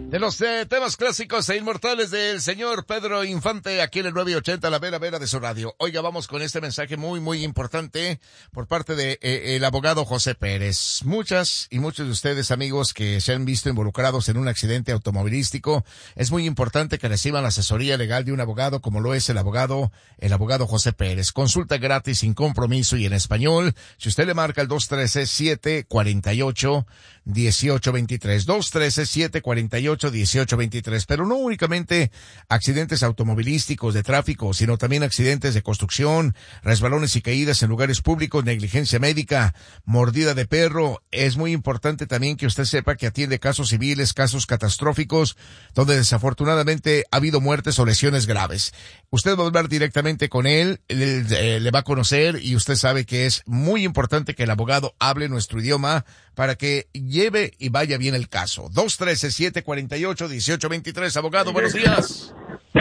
De los temas clásicos e inmortales del señor Pedro Infante, aquí en el 980, la vera vera de su radio. Oiga, vamos con este mensaje muy importante por parte de el abogado José Pérez. Muchas y muchos de ustedes, amigos, que se han visto involucrados en un accidente automovilístico, es muy importante que reciban la asesoría legal de un abogado, como lo es el abogado José Pérez. Consulta gratis, sin compromiso y en español. Si usted le marca el 213-748-1823, 213-748-1823, pero no únicamente accidentes automovilísticos de tráfico, sino también accidentes de construcción, resbalones y caídas en lugares públicos, negligencia médica, mordida de perro. Es muy importante también que usted sepa que atiende casos civiles, casos catastróficos, donde desafortunadamente ha habido muertes o lesiones graves. Usted va a hablar directamente con él, le va a conocer, y usted sabe que es muy importante que el abogado hable nuestro idioma para que lleve y vaya bien el caso. 213-748-1823. Abogado, buenos días.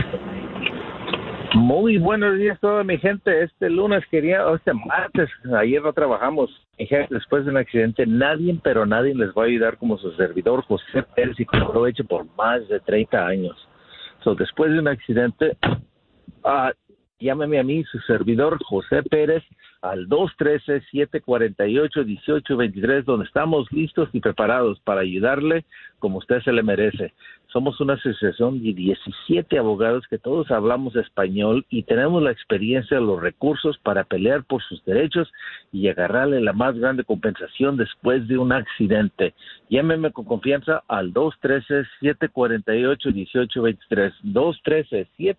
Muy buenos días toda mi gente. Este martes, ayer no trabajamos. Después de un accidente, nadie les va a ayudar como su servidor José Pérez, y que lo he hecho por más de 30 años. Después de un accidente, llámeme a mí, su servidor José Pérez, al 213-748-1823, donde estamos listos y preparados para ayudarle como usted se le merece. Somos una asociación de 17 abogados que todos hablamos español y tenemos la experiencia, los recursos para pelear por sus derechos y agarrarle la más grande compensación después de un accidente. Llámeme con confianza al 213-748-1823,